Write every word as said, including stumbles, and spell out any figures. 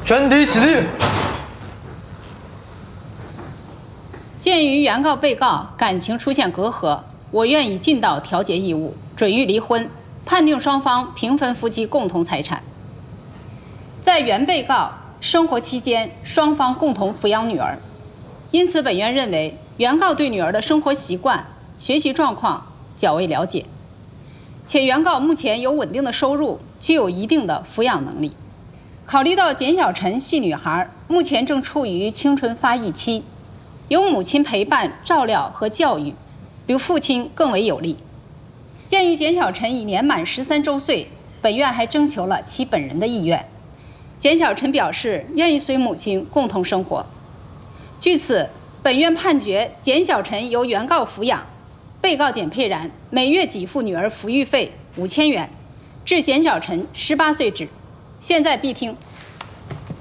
全体起立。 鉴于原告被告感情出现隔阂，我愿以尽到调解义务，准予离婚，判定双方平分夫妻共同财产。在原被告生活期间，双方共同抚养女儿，因此本院认为，原告对女儿的生活习惯、学习状况较为了解，且原告目前有稳定的收入，具有一定的抚养能力。考虑到简小晨系女孩目前正处于青春发育期，有母亲陪伴、照料和教育，比父亲更为有利。鉴于简小晨已年满十三周岁，本院还征求了其本人的意愿。简小晨表示愿意随母亲共同生活。据此，本院判决简小晨由原告抚养，被告简佩然每月给付女儿抚育费五千元，至简小晨十八岁止。现在闭庭。